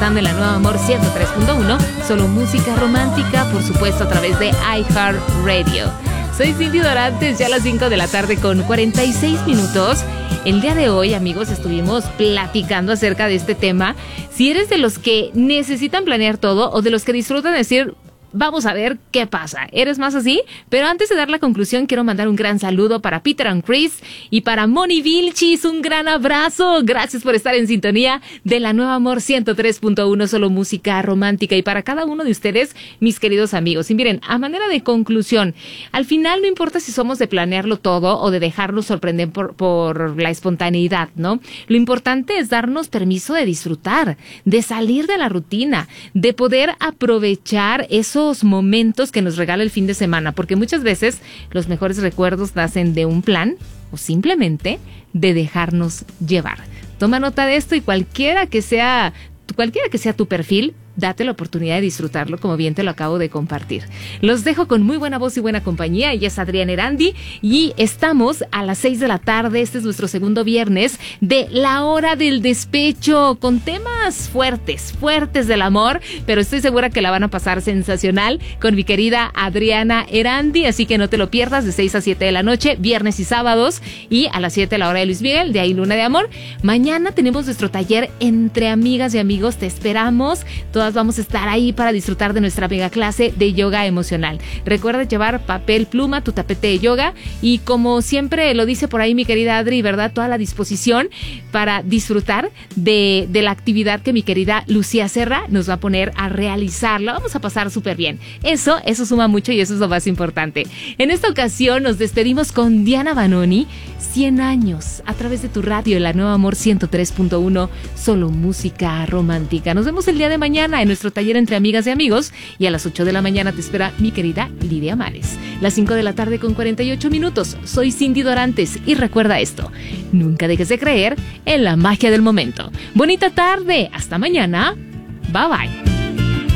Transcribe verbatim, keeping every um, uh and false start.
disfrutando en la Nueva Amor ciento tres punto uno, solo música romántica, por supuesto a través de iHeartRadio. Soy Cindy Dorantes, ya a las cinco de la tarde con cuarenta y seis minutos. El día de hoy, amigos, estuvimos platicando acerca de este tema. Si eres de los que necesitan planear todo o de los que disfrutan decir, vamos a ver qué pasa. ¿Eres más así? Pero antes de dar la conclusión, quiero mandar un gran saludo para Peter and Chris y para Moni Vilchis. Un gran abrazo. Gracias por estar en sintonía de la Nueva Amor ciento tres punto uno, solo música romántica. Y para cada uno de ustedes, mis queridos amigos. Y miren, a manera de conclusión, al final no importa si somos de planearlo todo o de dejarnos sorprender por, por la espontaneidad, ¿no? Lo importante es darnos permiso de disfrutar, de salir de la rutina, de poder aprovechar eso momentos que nos regala el fin de semana, porque muchas veces los mejores recuerdos nacen de un plan o simplemente de dejarnos llevar. Toma nota de esto y cualquiera que sea, cualquiera que sea tu perfil, date la oportunidad de disfrutarlo, como bien te lo acabo de compartir. Los dejo con muy buena voz y buena compañía. Ella es Adriana Erandi y estamos a las seis de la tarde. Este es nuestro segundo viernes de la hora del despecho, con temas fuertes, fuertes del amor, pero estoy segura que la van a pasar sensacional con mi querida Adriana Erandi, así que no te lo pierdas, de seis a siete de la noche, viernes y sábados, y a las siete la hora de Luis Miguel, de ahí Luna de Amor. Mañana tenemos nuestro taller Entre Amigas y Amigos, te esperamos. Todas vamos a estar ahí para disfrutar de nuestra mega clase de yoga emocional. Recuerda llevar papel, pluma, tu tapete de yoga y, como siempre lo dice por ahí mi querida Adri, ¿verdad? Toda la disposición para disfrutar de, de la actividad que mi querida Lucía Serra nos va a poner a realizarla. Vamos a pasar súper bien. Eso, eso suma mucho y eso es lo más importante. En esta ocasión nos despedimos con Diana Banoni, cien años, a través de tu radio, la Nueva Amor ciento tres punto uno, solo música romántica. Nos vemos el día de mañana en nuestro taller Entre Amigas y Amigos, y a las ocho de la mañana te espera mi querida Lidia Mares. Las cinco de la tarde con cuarenta y ocho minutos. Soy Cindy Dorantes y recuerda esto: nunca dejes de creer en la magia del momento. Bonita tarde, hasta mañana. Bye bye.